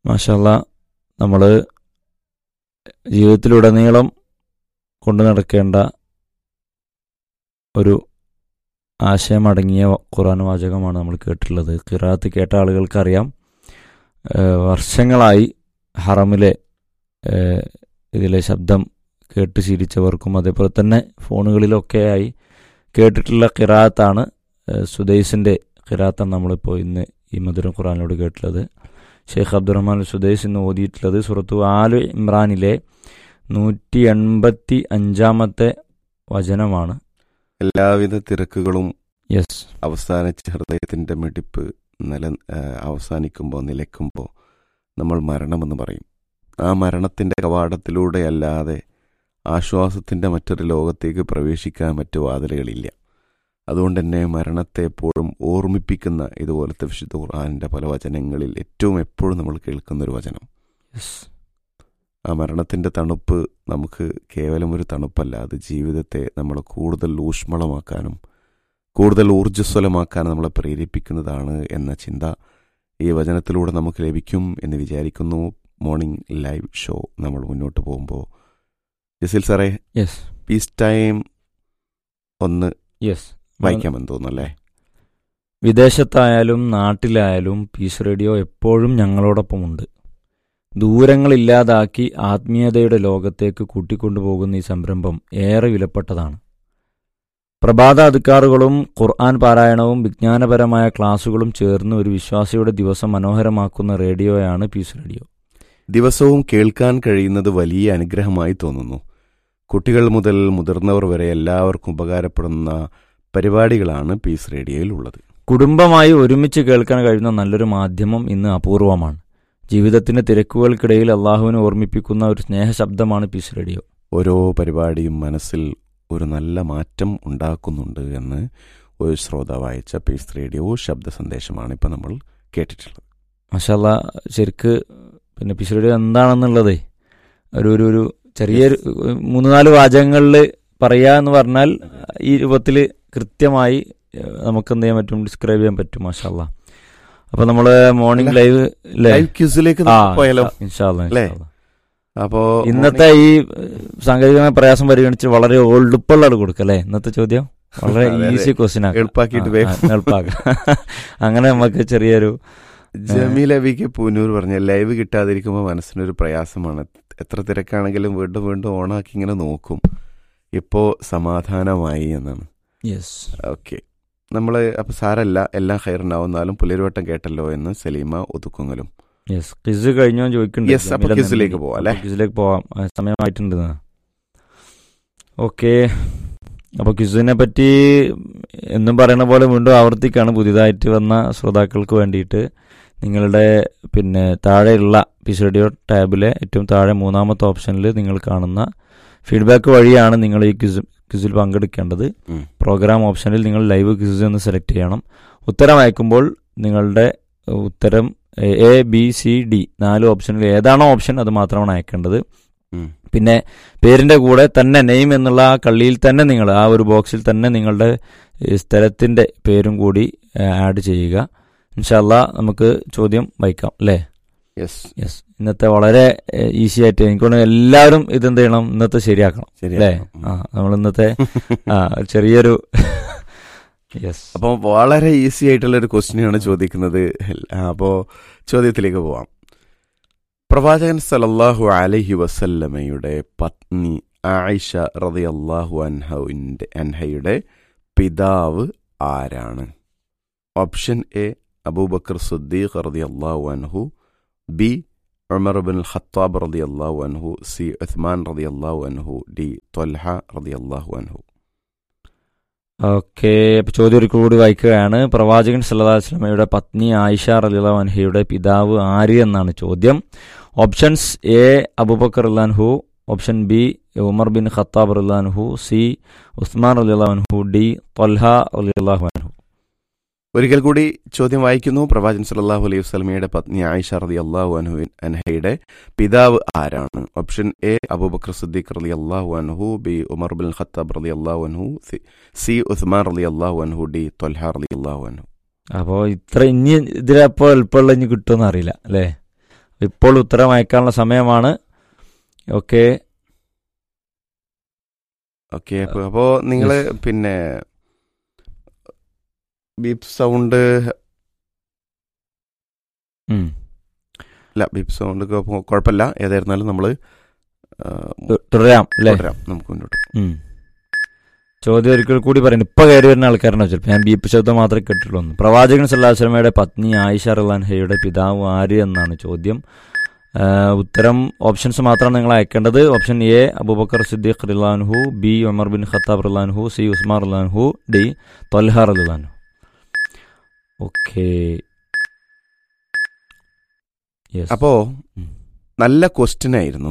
മാഷാ അല്ലാ, നമ്മൾ ജീവിതത്തിലുടനീളം കൊണ്ടു നടക്കേണ്ട ഒരു ആശയമടങ്ങിയ ഖുർആൻ വാചകമാണ് നമ്മൾ കേട്ടിട്ടുള്ളത്. ഖിറാഅത്ത് കേട്ട ആളുകൾക്കറിയാം, വർഷങ്ങളായി ഹറമിലെ ഇതിലെ ശബ്ദം കേട്ട് ശീലിച്ചവർക്കും അതേപോലെ തന്നെ ഫോണുകളിലൊക്കെയായി കേട്ടിട്ടുള്ള ഖിറാഅത്താണ് സുദൈസിൻ്റെ ഖിറാഅത്താണ് നമ്മളിപ്പോൾ ഇന്ന് ഈ മധുരം ഖുർആനിലൂടെ കേട്ടിട്ടുള്ളത്. ഷെയ്ഖ് അബ്ദുറഹ്മാൻ സുദൈസ് ഇന്ന് ഓതിയിട്ടുള്ളത് സൂറത്തു ആൽ ഇമ്രാനിലെ 185 വചനമാണ്. എല്ലാവിധ തിരക്കുകളും അവസാനിച്ച് ഹൃദയത്തിൻ്റെ മിടിപ്പ് അവസാനിക്കുമ്പോൾ നിലയ്ക്കുമ്പോൾ നമ്മൾ മരണമെന്ന് പറയും. ആ മരണത്തിൻ്റെ കവാടത്തിലൂടെ അല്ലാതെ ആശ്വാസത്തിൻ്റെ മറ്റൊരു ലോകത്തേക്ക് പ്രവേശിക്കാൻ മറ്റു വാതിലുകളില്ല. അതുകൊണ്ട് തന്നെ മരണത്തെ എപ്പോഴും ഓർമ്മിപ്പിക്കുന്ന ഇതുപോലത്തെ വിശുദ്ധ ഖുർആനിൻ്റെ പല വചനങ്ങളിൽ ഏറ്റവും എപ്പോഴും നമ്മൾ കേൾക്കുന്നൊരു വചനം. ആ മരണത്തിൻ്റെ തണുപ്പ് നമുക്ക് കേവലം ഒരു തണുപ്പല്ല, അത് ജീവിതത്തെ നമ്മൾ കൂടുതൽ ഊഷ്മളമാക്കാനും കൂടുതൽ ഊർജ്ജസ്വലമാക്കാനും നമ്മളെ പ്രേരിപ്പിക്കുന്നതാണ് എന്ന ചിന്ത ഈ വചനത്തിലൂടെ നമുക്ക് ലഭിക്കും എന്ന് വിചാരിക്കുന്നു. മോർണിംഗ് ലൈവ് ഷോ നമ്മൾ മുന്നോട്ട് പോകുമ്പോൾ ജസീൽ സാറേ, പീസ് ടൈം ഒന്ന് വായിക്കാമെന്ന് തോന്നുന്നല്ലേ? വിദേശത്തായാലും നാട്ടിലായാലും പീസ് റേഡിയോ എപ്പോഴും ഞങ്ങളോടൊപ്പമുണ്ട്. ദൂരങ്ങളില്ലാതാക്കി ആത്മീയതയുടെ ലോകത്തേക്ക് കൂട്ടിക്കൊണ്ടുപോകുന്ന ഈ സംരംഭം ഏറെ വിലപ്പെട്ടതാണ്. പ്രഭാത അദ്കാറുകളും ഖുർആൻ പാരായണവും വിജ്ഞാനപരമായ ക്ലാസുകളും ചേർന്ന് ഒരു വിശ്വാസിയുടെ ദിവസം മനോഹരമാക്കുന്ന റേഡിയോയാണ് പീസ് റേഡിയോ. ദിവസവും കേൾക്കാൻ കഴിയുന്നത് വലിയ അനുഗ്രഹമായി തോന്നുന്നു. കുട്ടികൾ മുതൽ മുതിർന്നവർ വരെ എല്ലാവർക്കും ഉപകാരപ്പെടുന്ന പരിപാടികളാണ് പീസ് റേഡിയോയിൽ ഉള്ളത്. കുടുംബമായി ഒരുമിച്ച് കേൾക്കാൻ കഴിയുന്ന നല്ലൊരു മാധ്യമം ഇന്ന് അപൂർവമാണ്. ജീവിതത്തിന്റെ തിരക്കുകൾക്കിടയിൽ അള്ളാഹുവിനെ ഓർമ്മിപ്പിക്കുന്ന ഒരു സ്നേഹശബ്ദമാണ് പീസ് റേഡിയോ. ഓരോ പരിപാടിയും മനസ്സിൽ ഒരു നല്ല മാറ്റം ഉണ്ടാക്കുന്നുണ്ട് എന്ന് ഒരു ശ്രോതാവ് അയച്ച പീസ് റേഡിയോ ശബ്ദ സന്ദേശമാണ് ഇപ്പം നമ്മൾ കേട്ടിട്ടുള്ളത്. മാഷാ അല്ലാ, ശരിക്ക് പിന്നെ പീസ് റേഡിയോ എന്താണെന്നുള്ളത് ഒരു ചെറിയൊരു 3-4 വാചകങ്ങളിൽ പറയുക എന്ന് പറഞ്ഞാൽ ഈ രൂപത്തിൽ കൃത്യമായി നമുക്ക് എന്ത് ചെയ്യാൻ പറ്റും, ഡിസ്ക്രൈബ് ചെയ്യാൻ പറ്റും. മാഷാ അല്ലാ. അപ്പൊ നമ്മള് മോർണിംഗ് ലൈവ് പോയാലോ? അപ്പോ ഇന്നത്തെ ഈ സാങ്കേതികമായ പ്രയാസം പരിഗണിച്ച് വളരെ എളുപ്പമുള്ള കൊടുക്കല്ലേ ഇന്നത്തെ ചോദ്യം? വളരെ ഈസി ക്വസ്റ്റ്യൻ എളുപ്പാക്കാം. അങ്ങനെ നമുക്ക് ചെറിയൊരു ജമീല വി കെ പൂനൂർ പറഞ്ഞ ലൈവ് കിട്ടാതിരിക്കുമ്പോൾ മനസ്സിനൊരു പ്രയാസമാണ്. എത്ര തിരക്കാണെങ്കിലും വീണ്ടും വീണ്ടും ഓണാക്കി ഇങ്ങനെ നോക്കും. ഇപ്പോ സമാധാനമായി എന്നാണ്. ഓക്കെ, നമ്മൾ അപ്പൊ സാരല്ല, എല്ലാം ഹൈറുണ്ടാവുന്നാലും പുലരുവട്ടം കേട്ടല്ലോ എന്ന് സലീമ ഒതുക്കുങ്ങലും. ക്വിസ് കഴിഞ്ഞോ ചോദിക്കുന്നുണ്ട്. ക്വിസിലേക്ക് പോവാം അല്ലേ? ക്വിസിലേക്ക് പോവാം, സമയമായിട്ടുണ്ട്. ഓക്കെ, അപ്പോൾ ക്വിസിനെ പറ്റി എന്നും പറയുന്ന പോലെ വീണ്ടും ആവർത്തിക്കാണ്. പുതിയതായിട്ട് വന്ന ശ്രോതാക്കൾക്ക് വേണ്ടിയിട്ട് നിങ്ങളുടെ പിന്നെ താഴെയുള്ള പീസ് റേഡിയോ ടാബിലെ ഏറ്റവും താഴെ 3ാമത്തെ ഓപ്ഷനിൽ നിങ്ങൾ കാണുന്ന ഫീഡ്ബാക്ക് വഴിയാണ് നിങ്ങൾ ഈ ക്വിസിൽ പങ്കെടുക്കേണ്ടത്. പ്രോഗ്രാം ഓപ്ഷനിൽ നിങ്ങൾ ലൈവ് ക്വിസ് എന്ന് സെലക്ട് ചെയ്യണം. ഉത്തരം അയക്കുമ്പോൾ നിങ്ങളുടെ ഉത്തരം ABCD 4 ഓപ്ഷനിൽ ഏതാണോ ഓപ്ഷൻ അത് മാത്രമാണ് അയക്കേണ്ടത്. പിന്നെ പേരിൻ്റെ കൂടെ തന്നെ നെയിം എന്നുള്ള ആ കള്ളിയിൽ തന്നെ നിങ്ങൾ ആ ഒരു ബോക്സിൽ തന്നെ നിങ്ങളുടെ സ്ഥലത്തിൻ്റെ പേരും കൂടി ആഡ് ചെയ്യുക. ഇൻഷാ അല്ലാ നമുക്ക് ചോദ്യം വായിക്കാം അല്ലേ? യെസ്. ഇന്നത്തെ വളരെ ഈസി ആയിട്ട് എനിക്കൊന്ന് എല്ലാവരും ഇതെന്ത് ചെയ്യണം, ഇന്നത്തെ ശരിയാക്കണം അല്ലേ? നമ്മൾ ഇന്നത്തെ ചെറിയൊരു അപ്പോൾ വളരെ ഈസി ആയിട്ടുള്ള ഒരു ക്വസ്റ്റ്യനാണ് ചോദിക്കുന്നത്. അപ്പോൾ ചോദ്യത്തിലേക്ക് പോവാം. പ്രവാചകൻ സല്ലല്ലാഹു അലൈഹി വസല്ലമയുടെ പത്നി ആയിഷ റളിയല്ലാഹു അൻഹയുടെ പിതാവ് ആരാണ്? ഓപ്ഷൻ എ അബൂബക്കർ സിദ്ദീഖ് റളിയല്ലാഹു അൻഹു, ബി ഉമർ ഇബ്നുൽ ഖത്താബ് റളിയല്ലാഹു അൻഹു, സി ഉസ്മാൻ റളിയല്ലാഹു അൻഹു, ഡി ത്വൽഹ റളിയല്ലാഹു അൻഹു. ഓക്കെ, ചോദ്യം ഒരു കൂടി വായിക്കുകയാണ്. പ്രവാചകൻ സല്ലല്ലാഹു അലൈഹി വസല്ലമയുടെ പത്നി ആയിഷ റളിയല്ലാഹു അൻഹയുടെ പിതാവ് ആര് എന്നാണ് ചോദ്യം. ഓപ്ഷൻസ് എ അബൂബക്കർ റളിയല്ലാഹു അൻഹു, option B Umar bin Khattab റളിയല്ലാഹു അൻഹു, സി ഉസ്മാൻ റളിയല്ലാഹു അൻഹു, ഡി ത്വൽഹ റളിയല്ലാഹു അൻഹു. ഒരിക്കൽ കൂടി ചോദ്യം വായിക്കുന്നു. പ്രവാചകൻ സല്ലല്ലാഹു അലൈഹി വസല്ലമയുടെ പത്നി ആയിഷ റളിയല്ലാഹു അൻഹയുടെ പിതാവ് ആരാണ്? ഓപ്ഷൻ എ അബൂബക്കർ സിദ്ദീഖ് റളിയല്ലാഹു അൻഹു, ബി ഉമർ ബിൻ ഖത്താബ് റളിയല്ലാഹു അൻഹു, സി ഉസ്മാൻ റളിയല്ലാഹു അൻഹു, ഡി ത്വൽഹ റളിയല്ലാഹു അൻഹു. അപ്പോൾ ഇത്ര ഇനി ഇതിലപ്പോൾ എളുപ്പമുള്ള ഇനി കിട്ടുമെന്ന് അറിയില്ല അല്ലേ? ഇപ്പോൾ ഉത്തരം അയക്കാനുള്ള സമയമാണ്. Okay okay. അപ്പോൾ നിങ്ങൾ പിന്നെ ബീപ്പ് സൗണ്ട് ഇല്ല, ബീപ്പ് സൗണ്ട് കുഴപ്പമില്ല. ഏതായിരുന്നാലും നമ്മൾ തുടരാം അല്ലേ? നമുക്ക് മുന്നോട്ട്. ചോദ്യം ഒരിക്കൽ കൂടി പറയുന്നു. ഇപ്പൊ കയറി വരുന്ന ആൾക്കാരാണ് ചിലപ്പോൾ. ഞാൻ ബീപ്പ് ശബ്ദം മാത്രമേ കേട്ടിട്ടുള്ളൂ. പ്രവാചകൻ സല്ലല്ലാഹു അലൈഹി വസല്ലമയുടെ പത്നി ആയിഷ റളിയല്ലാഹു അൻഹയുടെ പിതാവ് ആര് എന്നാണ് ചോദ്യം. ഉത്തരം ഓപ്ഷൻസ് മാത്രമാണ് നിങ്ങൾ അയക്കേണ്ടത്. ഓപ്ഷൻ എ അബൂബക്കർ സിദ്ദീഖ് റളിയല്ലാഹു അൻഹു, ബി ഉമർ ബിൻ ഖത്താബ് റളിയല്ലാഹു അൻഹു, സി ഉസ്മാൻ റളിയല്ലാഹു അൻഹു, ഡി ത്വൽഹ റളിയല്ലാഹു അൻഹു. ഓക്കെ. അപ്പോൾ നല്ല ക്വസ്റ്റ്യൻ ആയിരുന്നു.